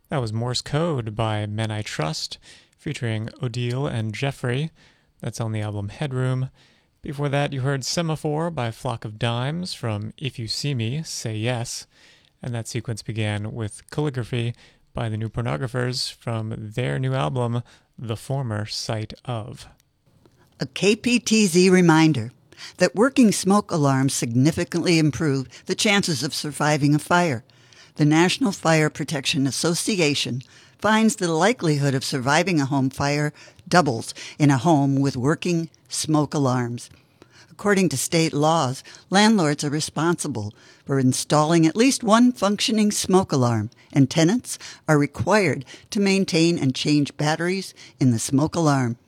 That was Morse Code by Men I Trust, featuring Odile and Jeffrey. That's on the album Headroom. Before that, you heard Semaphore by Flock of Dimes from If You See Me, Say Yes. And that sequence began with Calligraphy by the New Pornographers from their new album, The Former Sight Of. A KPTZ reminder that working smoke alarms significantly improve the chances of surviving a fire. The National Fire Protection Association finds the likelihood of surviving a home fire doubles in a home with working smoke alarms. According to state laws, landlords are responsible for installing at least one functioning smoke alarm, and tenants are required to maintain and change batteries in the smoke alarm.